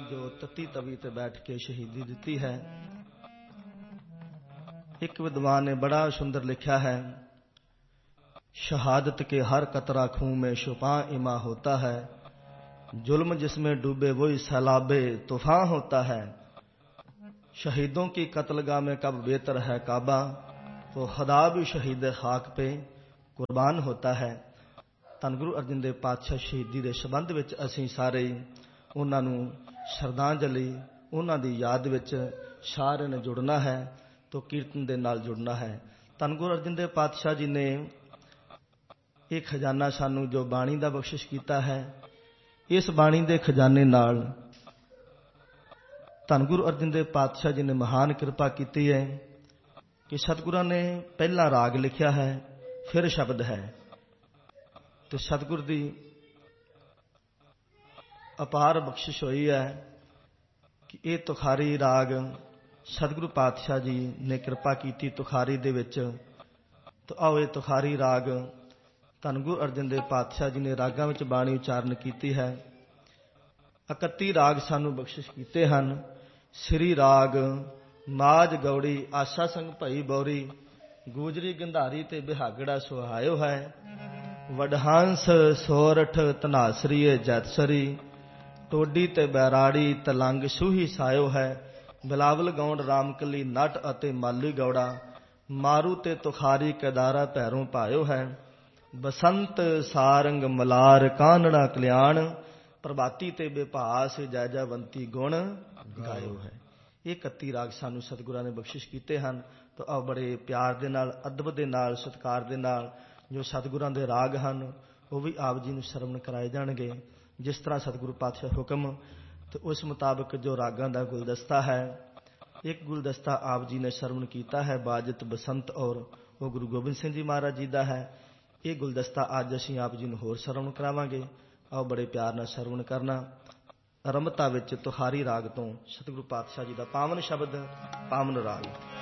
ਜੋ ਤਤੀ ਤਵੀ ਤੇ ਬੈਠ ਕੇ ਸ਼ਹੀਦੀ ਦਿੱਤੀ ਹੈ। ਇੱਕ ਵਿਦਵਾਨ ਨੇ ਬੜਾ ਸੁੰਦਰ ਲਿਖਿਆ ਹੈ, शहादत के हर कतरा खूं में छुपा इमा होता है, जुल्म जिसमें डूबे वही सैलाबे तूफान होता है। शहीदों की कत्लगाह में कब बेहतर है काबा, तो खुदा भी शहीद खाक पे कुर्बान होता है। ਧੰਨ ਗੁਰੂ ਅਰਜਨ ਦੇਵ ਪਾਤਸ਼ਾਹ ਸ਼ਹੀਦੀ ਦੇ ਸੰਬੰਧ ਵਿੱਚ ਅਸੀਂ ਸਾਰੇ ਉਹਨਾਂ ਨੂੰ ਸ਼ਰਧਾਂਜਲੀ, ਉਹਨਾਂ ਦੀ ਯਾਦ ਵਿੱਚ ਸਾਰਿਆਂ ਨੇ ਜੁੜਨਾ ਹੈ ਤੋਂ ਕੀਰਤਨ ਦੇ ਨਾਲ ਜੁੜਨਾ ਹੈ। ਧੰਨ ਗੁਰੂ ਅਰਜਨ ਦੇਵ ਪਾਤਸ਼ਾਹ ਜੀ ਨੇ ਇਹ ਖਜ਼ਾਨਾ ਸਾਨੂੰ ਜੋ ਬਾਣੀ ਦਾ ਬਖਸ਼ਿਸ਼ ਕੀਤਾ ਹੈ, ਇਸ ਬਾਣੀ ਦੇ ਖਜ਼ਾਨੇ ਨਾਲ ਧੰਨ ਗੁਰੂ ਅਰਜਨ ਦੇਵ ਪਾਤਸ਼ਾਹ ਜੀ ਨੇ ਮਹਾਨ ਕਿਰਪਾ ਕੀਤੀ ਹੈ ਕਿ ਸਤਿਗੁਰਾਂ ਨੇ ਪਹਿਲਾਂ ਰਾਗ ਲਿਖਿਆ ਹੈ, ਫਿਰ ਸ਼ਬਦ ਹੈ, ਤੇ ਸਤਿਗੁਰ ਦੀ ਅਪਾਰ ਬਖਸ਼ਿਸ਼ ਹੋਈ ਹੈ ਕਿ ਇਹ ਤੁਖਾਰੀ ਰਾਗ ਸਤਿਗੁਰੂ ਪਾਤਸ਼ਾਹ ਜੀ ਨੇ ਕਿਰਪਾ ਕੀਤੀ ਤੁਖਾਰੀ ਦੇ ਵਿੱਚ। ਤਾਂ ਆਓ ਇਹ ਤੁਖਾਰੀ ਰਾਗ ਧੰਨ ਗੁਰੂ ਅਰਜਨ ਦੇਵ ਪਾਤਸ਼ਾਹ ਜੀ ਨੇ ਰਾਗਾਂ ਵਿੱਚ ਬਾਣੀ ਉਚਾਰਨ ਕੀਤੀ ਹੈ। 31 ਰਾਗ ਸਾਨੂੰ ਬਖਸ਼ਿਸ਼ ਕੀਤੇ ਹਨ। ਸ੍ਰੀ ਰਾਗ ਮਾਝ ਗੌੜੀ ਆਸਾ ਸੰਗ ਭਈ ਬੌਰੀ, ਗੂਜਰੀ ਗੰਧਾਰੀ ਤੇ ਬਿਹਾਗੜਾ ਸੁਹਾਇਓ ਹੈ। ਵਡਹੰਸ ਸੋਰਠ ਧਨਾਸਰੀਏ ਜੈਤਸਰੀ, ਟੋਡੀ ਤੇ ਬੈਰਾੜੀ ਤਲੰਗ ਸੂਹੀ ਸਾਇਓ ਹੈ। ਬਿਲਾਵਲ ਗੌਂਡ ਰਾਮਕਲੀ ਨਟ ਅਤੇ ਮਾਲੀ ਗੌੜਾ, ਮਾਰੂ ਤੇ ਤੁਖਾਰੀ ਕੇਦਾਰਾ ਭੈਰੋਂ ਪਾਇਓ ਹੈ। ਬਸੰਤ ਸਾਰੰਗ ਮਲਾਰ ਕਾਨੜਾ ਕਲਿਆਣ, ਪ੍ਰਭਾਤੀ ਤੇ ਬਿਭਾਸ ਜੈ ਜੈਵੰਤੀ ਗੁਣ ਗਾਇਓ ਹੈ। ਇਹ 31 ਰਾਗ ਸਾਨੂੰ ਸਤਿਗੁਰਾਂ ਨੇ ਬਖਸ਼ਿਸ਼ ਕੀਤੇ ਹਨ। ਤਾਂ ਆਓ ਬੜੇ ਪਿਆਰ ਦੇ ਨਾਲ, ਅਦਬ ਦੇ ਨਾਲ, ਸਤਿਕਾਰ ਦੇ ਨਾਲ ਜੋ ਸਤਿਗੁਰਾਂ ਦੇ ਰਾਗ ਹਨ ਉਹ ਵੀ ਆਪ ਜੀ ਨੂੰ ਸਰਵਣ ਕਰਾਏ ਜਾਣਗੇ। ਜਿਸ ਤਰ੍ਹਾਂ ਸਤਿਗੁਰੂ ਪਾਤਸ਼ਾਹ ਹੁਕਮ ਤੇ ਉਸ ਮੁਤਾਬਕ ਜੋ ਰਾਗਾਂ ਦਾ ਗੁਲਦਸਤਾ ਹੈ, ਇੱਕ ਗੁਲਦਸਤਾ ਆਪ ਜੀ ਨੇ ਸਰਵਣ ਕੀਤਾ ਹੈ ਬਾਜਤ ਬਸੰਤ ਔਰ, ਉਹ ਗੁਰੂ ਗੋਬਿੰਦ ਸਿੰਘ ਜੀ ਮਹਾਰਾਜ ਜੀ ਦਾ ਹੈ। ਇਹ ਗੁਲਦਸਤਾ ਅੱਜ ਅਸੀਂ ਆਪ ਜੀ ਨੂੰ ਹੋਰ ਸਰਵਣ ਕਰਾਵਾਂਗੇ। ਆਓ ਬੜੇ ਪਿਆਰ ਨਾਲ ਸਰਵਣ ਕਰਨਾ। ਆਰੰਭਤਾ ਵਿੱਚ ਤੁਖਾਰੀ ਰਾਗ ਤੋਂ ਸਤਿਗੁਰੂ ਪਾਤਸ਼ਾਹ ਜੀ ਦਾ ਪਾਵਨ ਸ਼ਬਦ, ਪਾਵਨ ਰਾਗ।